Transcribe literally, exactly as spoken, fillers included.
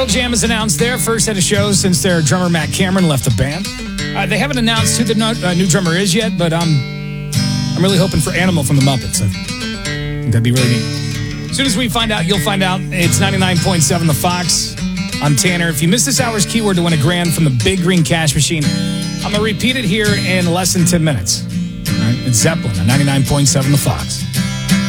Pearl Jam has announced their first set of shows since their drummer Matt Cameron left the band. Uh, they haven't announced who the no, uh, new drummer is yet, but um, I'm really hoping for Animal from the Muppets. I think that'd be really neat. As soon as we find out, you'll find out. It's ninety-nine point seven The Fox. I'm Tanner. If you missed this hour's keyword to win a grand from the Big Green Cash Machine, I'm going to repeat it here in less than ten minutes. All right? It's Zeppelin on ninety-nine point seven The Fox.